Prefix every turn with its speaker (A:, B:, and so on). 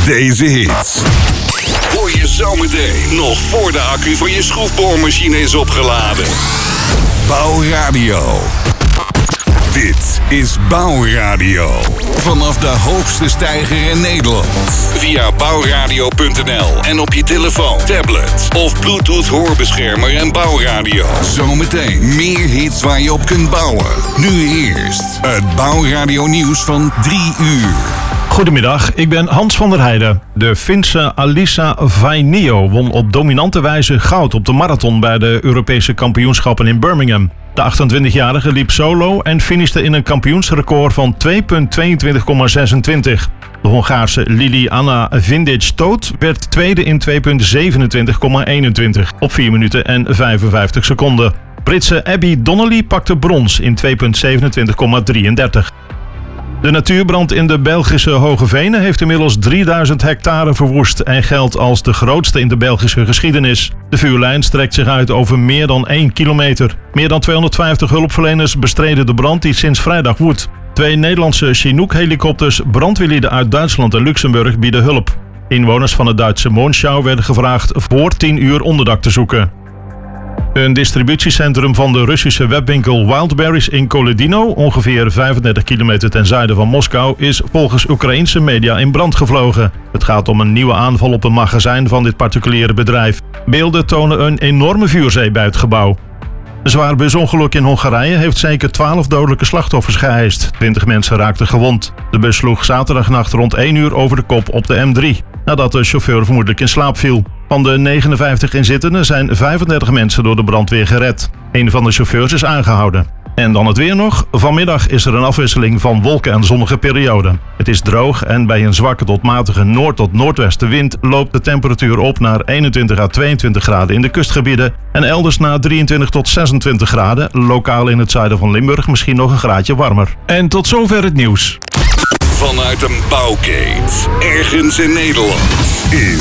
A: deze hits hoor je zometeen nog voor de accu van je schroefboormachine is opgeladen. Bouwradio. Dit is Bouwradio. Vanaf de hoogste steiger in Nederland. Via bouwradio.nl en op je telefoon, tablet of Bluetooth hoorbeschermer en Bouwradio. Zometeen meer hits waar je op kunt bouwen. Nu eerst het Bouwradio nieuws van 3 uur.
B: Goedemiddag, ik ben Hans van der Heijden. De Finse Alisa Vainio won op dominante wijze goud op de marathon bij de Europese kampioenschappen in Birmingham. De 28-jarige liep solo en finishte in een kampioensrecord van 2,22,26. De Hongaarse Liliana Vindic-Toot werd tweede in 2,27,21 op 4 minuten en 55 seconden. Britse Abby Donnelly pakte brons in 2,27,33. De natuurbrand in de Belgische Hoge Venen heeft inmiddels 3000 hectare verwoest en geldt als de grootste in de Belgische geschiedenis. De vuurlijn strekt zich uit over meer dan 1 kilometer. Meer dan 250 hulpverleners bestreden de brand die sinds vrijdag woedt. 2 Nederlandse Chinook-helikopters, brandweerlieden uit Duitsland en Luxemburg bieden hulp. Inwoners van het Duitse Monschau werden gevraagd voor 10 uur onderdak te zoeken. Een distributiecentrum van de Russische webwinkel Wildberries in Koledino, ongeveer 35 kilometer ten zuiden van Moskou, is volgens Oekraïense media in brand gevlogen. Het gaat om een nieuwe aanval op een magazijn van dit particuliere bedrijf. Beelden tonen een enorme vuurzee bij het gebouw. Een zwaar busongeluk in Hongarije heeft zeker 12 dodelijke slachtoffers geëist. 20 mensen raakten gewond. De bus sloeg zaterdagnacht rond 1 uur over de kop op de M3, nadat de chauffeur vermoedelijk in slaap viel. Van de 59 inzittenden zijn 35 mensen door de brandweer gered. Een van de chauffeurs is aangehouden. En dan het weer nog. Vanmiddag is er een afwisseling van wolken en zonnige perioden. Het is droog en bij een zwakke tot matige noord- tot noordwestenwind loopt de temperatuur op naar 21 à 22 graden in de kustgebieden en elders naar 23 tot 26 graden. Lokaal in het zuiden van Limburg misschien nog een graadje warmer. En tot zover het nieuws.
A: Vanuit een bouwkeet, ergens in Nederland, is